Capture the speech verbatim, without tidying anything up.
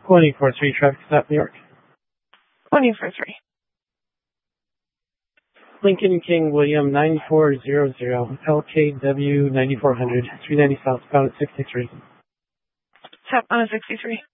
twenty-four three, traffic stop, New York. twenty-four three. Lincoln King William nine four zero zero, L K W ninety-four hundred, three ninety southbound at sixty-three. Southbound at sixty-three.